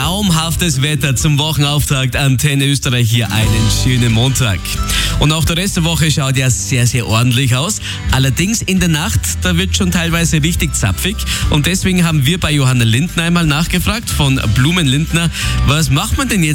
traumhaftes Wetter zum Wochenauftakt. Antenne Österreich hier einen schönen Montag. Und auch der Rest der Woche schaut ja sehr, sehr ordentlich aus. Allerdings in der Nacht, da wird schon teilweise richtig zapfig. Und deswegen haben wir bei Johanna Lindner einmal nachgefragt von Blumen Lindner, was macht man denn jetzt